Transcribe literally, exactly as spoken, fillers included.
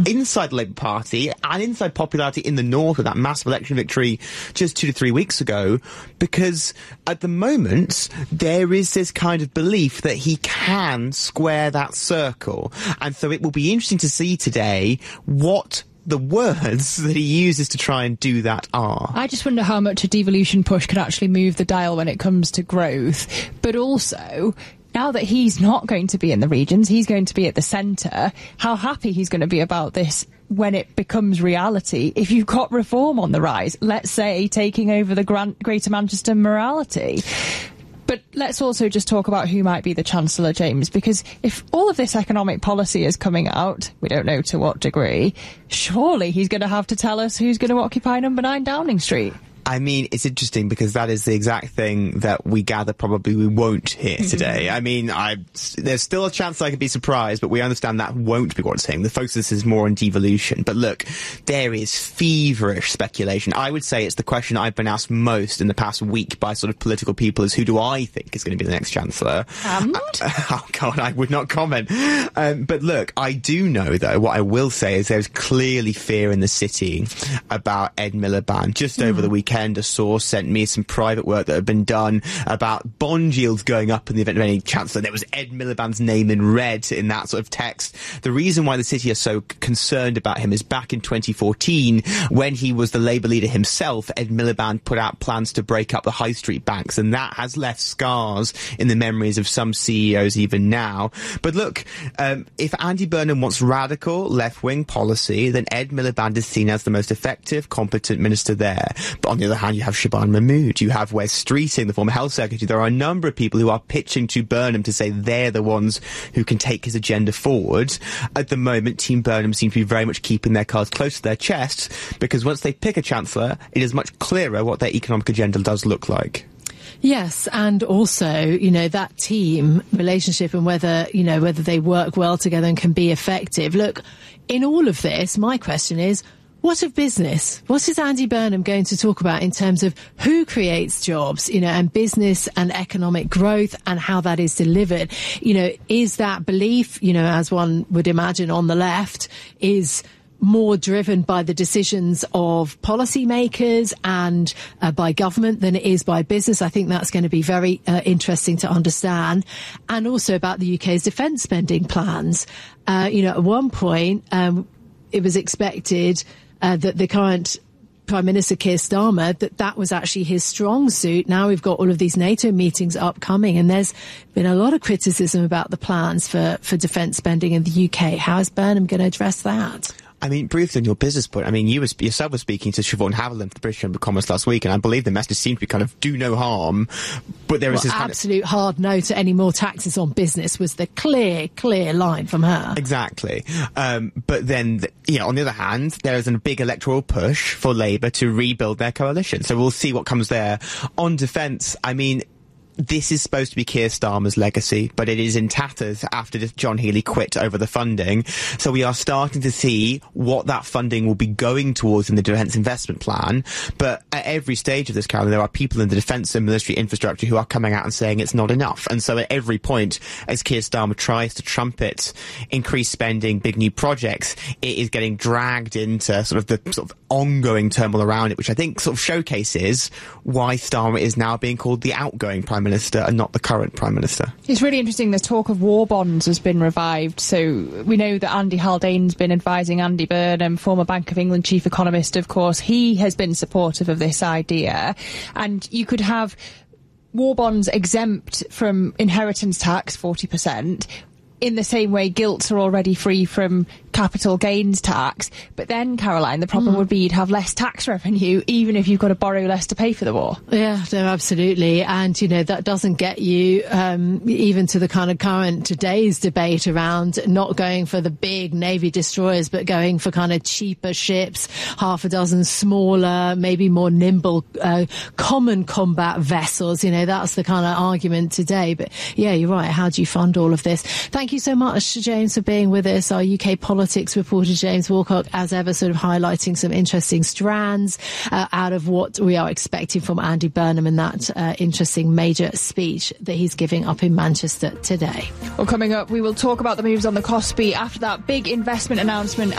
inside the Labour Party and inside popularity in the north with that massive election victory just two to three weeks ago, because at the moment there is this kind of belief that he can square that circle. And so it will be interesting to see today what the words that he uses to try and do that are. I just wonder how much a devolution push could actually move the dial when it comes to growth. But also, now that he's not going to be in the regions, he's going to be at the centre, how happy he's going to be about this when it becomes reality. If you've got reform on the rise, let's say taking over the Grant, Greater Manchester Mayoralty. But let's also just talk about who might be the Chancellor, James, because if all of this economic policy is coming out, we don't know to what degree, surely he's going to have to tell us who's going to occupy number nine Downing Street. I mean, it's interesting because that is the exact thing that we gather probably we won't hear today. Mm-hmm. I mean, I, there's still a chance I could be surprised, but we understand that won't be what's saying. The focus is more on devolution. But look, there is feverish speculation. I would say it's the question I've been asked most in the past week by sort of political people is who do I think is going to be the next Chancellor? And? Uh, oh, God, I would not comment. Um, but look, I do know, though, what I will say is there's clearly fear in the city about Ed Miliband. Just mm. over the weekend, a source sent me some private work that had been done about bond yields going up in the event of any Chancellor. There was Ed Miliband's name in red in that sort of text. The reason why the city are so concerned about him is back in twenty fourteen, when he was the Labour leader himself, Ed Miliband put out plans to break up the high street banks, and that has left scars in the memories of some C E Os even now. But look, um, if Andy Burnham wants radical left-wing policy, then Ed Miliband is seen as the most effective, competent minister there. But on the other hand, you have Shaban Mahmood, you have Wes Streeting, the former health secretary. There are a number of people who are pitching to Burnham to say they're the ones who can take his agenda forward. At the moment, Team Burnham seem to be very much keeping their cards close to their chests, because once they pick a Chancellor, it is much clearer what their economic agenda does look like. Yes, and also, you know, that team relationship and whether, you know, whether they work well together and can be effective. Look, in all of this, my question is, what of business? What is Andy Burnham going to talk about in terms of who creates jobs, you know, and business and economic growth and how that is delivered? You know, is that belief, you know, as one would imagine on the left, is more driven by the decisions of policymakers and uh, by government than it is by business? I think that's going to be very uh, interesting to understand. And also about the U K's defence spending plans. Uh, you know, at one point, um, it was expected uh, that the current Prime Minister Keir Starmer, that that was actually his strong suit. Now we've got all of these NATO meetings upcoming, and there's been a lot of criticism about the plans for, for defence spending in the U K. How is Burnham going to address that? I mean, briefly on your business point, I mean, you was, yourself were speaking to Siobhan Haviland for the British Chamber of Commerce last week, and I believe the message seemed to be kind of do no harm, but there is well, this kind absolute of hard no to any more taxes on business was the clear, clear line from her. Exactly. Um, but then, you know, on the other hand, there is a big electoral push for Labour to rebuild their coalition, so we'll see what comes there. On defence, I mean, this is supposed to be Keir Starmer's legacy, but it is in tatters after John Healey quit over the funding. So we are starting to see what that funding will be going towards in the Defence Investment Plan. But at every stage of this, Caroline, there are people in the defence and military infrastructure who are coming out and saying it's not enough. And so at every point, as Keir Starmer tries to trumpet increased spending, big new projects, it is getting dragged into sort of the sort of ongoing turmoil around it, which I think sort of showcases why Starmer is now being called the outgoing Prime Minister. Minister and not the current Prime Minister. It's really interesting. The talk of war bonds has been revived. So we know that Andy Haldane's been advising Andy Burnham, former Bank of England chief economist, of course. He has been supportive of this idea. And you could have war bonds exempt from inheritance tax, forty percent, in the same way gilts are already free from capital gains tax. But then, Caroline, the problem mm. would be you'd have less tax revenue, even if you've got to borrow less to pay for the war. Yeah, no, absolutely. And, you know, that doesn't get you um, even to the kind of current today's debate around not going for the big Navy destroyers, but going for kind of cheaper ships, half a dozen smaller, maybe more nimble, uh, common combat vessels. You know, that's the kind of argument today. But yeah, you're right. How do you fund all of this? Thank you so much, James, for being with us. Our U K politics reporter, James Woolcock, as ever, sort of highlighting some interesting strands uh, out of what we are expecting from Andy Burnham in that uh, interesting major speech that he's giving up in Manchester today. Well, coming up, we will talk about the moves on the Kospi after that big investment announcement